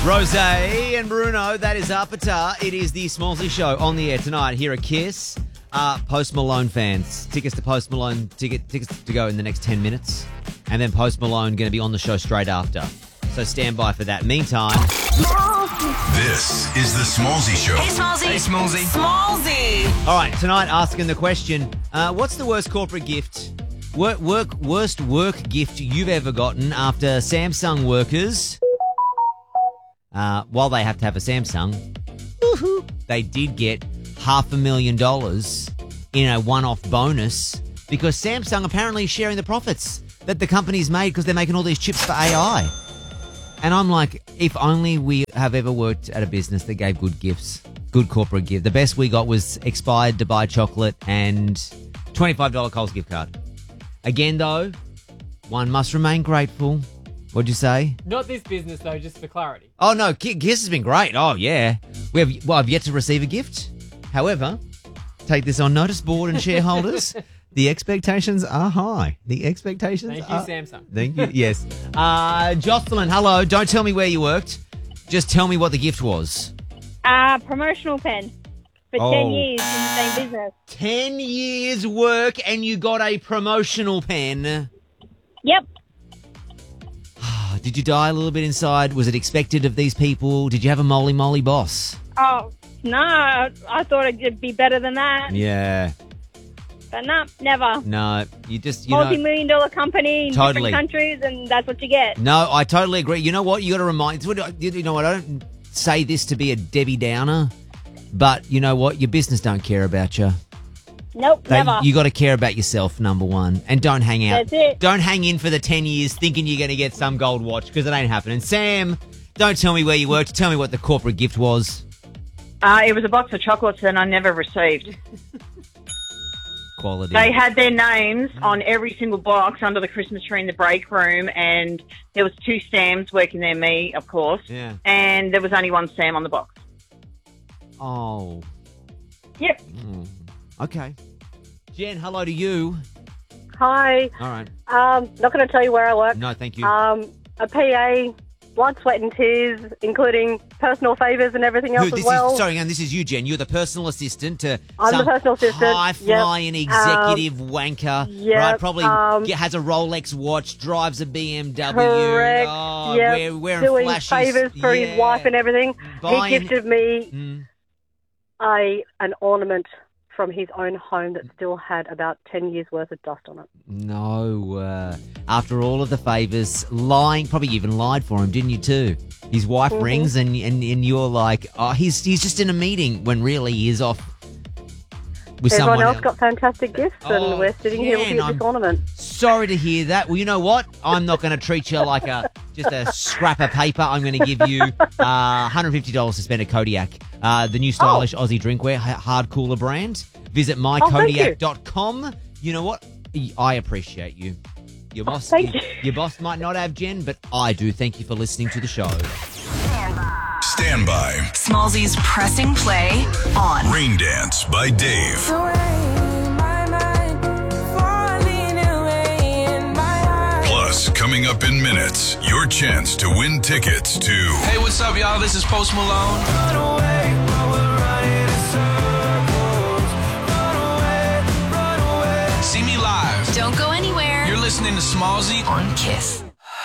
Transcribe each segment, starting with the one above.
Rose and Bruno, that is Apata. It is the Smallsy Show on the air tonight here at Kiss. Post Malone fans, tickets to Post Malone, tickets to go in the next 10 minutes. And then Post Malone going to be on the show straight after. So stand by for that. Meantime, this is the Smallsy Show. Hey, Smallsy. Hey, Smallsy. Smallsy. all right, tonight asking the question, what's the worst corporate gift, worst work gift you've ever gotten after Samsung workers, while they have to have a Samsung, they did get $500,000 in a one-off bonus because Samsung apparently is sharing the profits that the company's made because they're making all these chips for AI. And I'm like, if only we have ever worked at a business that gave good gifts, good corporate gift. The best we got was expired Dubai chocolate and $25 Coles gift card. Again, though, one must remain grateful. What'd you say? Not this business, though, just for clarity. Oh, no, Kiss has been great. Oh, yeah. I've yet to receive a gift. However, take this on notice, board and shareholders. The expectations are high. The expectations Thank you, Samsung. Thank you, yes. Jocelyn, hello. Don't tell me where you worked. Just tell me what the gift was. Promotional pen for 10 years in the same business. 10 years work and you got a promotional pen. Yep. Did you die a little bit inside? Was it expected of these people? Did you have a moly boss? Oh, no. I thought it'd be better than that. Yeah. But no, never. No, you just, Multi-million-dollar company in Totally. different countries, and that's what you get. No, I totally agree. You know what? You got to remind. You know what? I don't say this to be a Debbie Downer, but you know what? Your business don't care about you. Nope, never. You got to care about yourself, number one, and don't hang out. That's it. Don't hang in for the 10 years thinking you're going to get some gold watch because it ain't happening. Sam, don't tell me where you worked. Tell me what the corporate gift was. It was a box of chocolates that I never received. Quality. They had their names on every single box under the Christmas tree in the break room, and there was 2 Sams working there, me, of course. Yeah. And there was only 1 Sam on the box. Oh. Yep. Okay. Jen, hello to you. Hi. All right. Not going to tell you where I work. No, thank you. A PA, blood, sweat and tears, including personal favours and everything else as well. This is you, Jen. You're the personal assistant to I'm some the personal assistant. high-flying executive wanker, yep. right? Probably has a Rolex watch, drives a BMW. Correct. Oh, yep. wearing doing flashes. favours for his wife and everything. Buying- He gifted me an ornament from his own home that still had about 10 years worth of dust on it. No. After all of the favours, probably even lied for him, didn't you too? His wife rings and you're like, oh, he's just in a meeting when really he is off with Everyone someone else got fantastic gifts and we're sitting here looking at this ornament. Sorry to hear that. Well, you know what? I'm not going to treat you like just a scrap of paper. I'm going to give you $150 to spend at Kodiak, the new stylish Aussie drinkware, hard cooler brand. Visit mykodiak.com. You know what? I appreciate you. Your boss, your boss might not have, Jen, but I do. Thank you for listening to the show. Stand by. Smallsy's pressing play on Rain Dance by Dave. Plus, coming up in minutes, your chance to win tickets to Hey, what's up, y'all? This is Post Malone. See me live. Don't Go Anywhere You're listening to Smallsy on Kiss.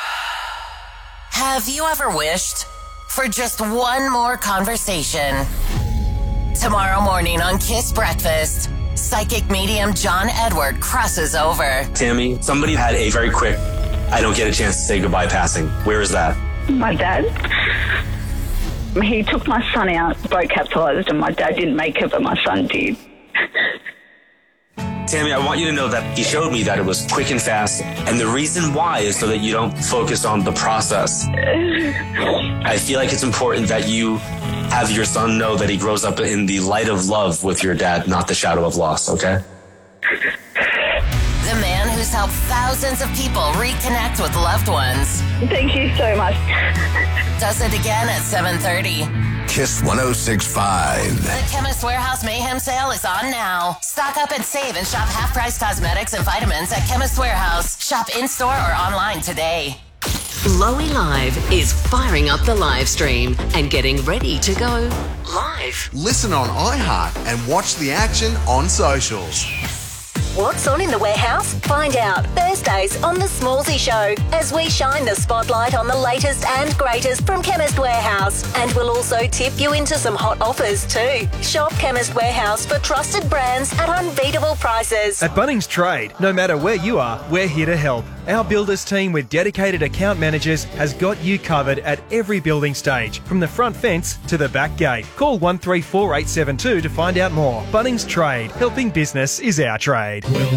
Have you ever wished for just one more conversation? Tomorrow morning on Kiss Breakfast, psychic medium John Edward crosses over. Tammy, somebody had a very quick, I don't get a chance to say goodbye passing. Where is that? My dad. He took my son out, boat capsized, and my dad didn't make it, but my son did. Tammy, I want you to know that he showed me that it was quick and fast, and the reason why is so that you don't focus on the process. I feel like it's important that you have your son know that he grows up in the light of love with your dad, not the shadow of loss, okay? The man who's helped thousands of people reconnect with loved ones. Thank you so much. Does it again at 7:30. Kiss 106.5. The Chemist Warehouse Mayhem Sale is on now. Stock up and save and shop half-price cosmetics and vitamins at Chemist Warehouse. Shop in-store or online today. Lowy Live is firing up the live stream and getting ready to go live. Listen on iHeart and watch the action on socials. What's on in the warehouse? Find out Thursdays on The Smallsy Show as we shine the spotlight on the latest and greatest from Chemist Warehouse. And we'll also tip you into some hot offers too. Shop Chemist Warehouse for trusted brands at unbeatable prices. At Bunnings Trade, no matter where you are, we're here to help. Our builders team with dedicated account managers has got you covered at every building stage, from the front fence to the back gate. Call 134872 to find out more. Bunnings Trade, helping business is our trade. Well,